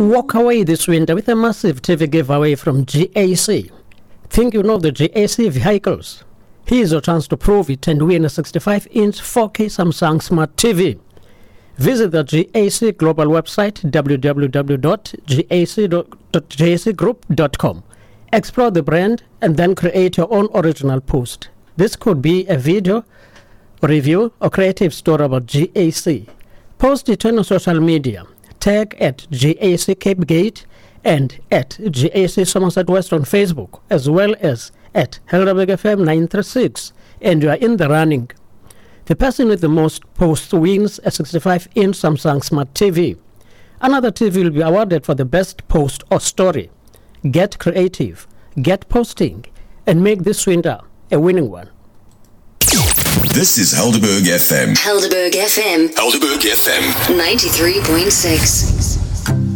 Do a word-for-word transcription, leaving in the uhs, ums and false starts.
Walk away this winter with a massive T V giveaway from G A C. Think you know the G A C vehicles? Here's your chance to prove it and win a sixty-five inch four K Samsung Smart T V. Visit the G A C global website w w w dot g a c group dot com. Explore the brand and then create your own original post. This could be a video, review, or creative story about G A C. Post it on social media. Tag at G A C Cape Gate and at G A C Somerset West on Facebook, as well as at Helderberg F M nine three six, and you are in the running. The person with the most posts wins a sixty-five inch Samsung Smart T V. Another T V will be awarded for the best post or story. Get creative, get posting, and make this winter a winning one. This is Helderberg F M. Helderberg F M. Helderberg F M. ninety-three point six.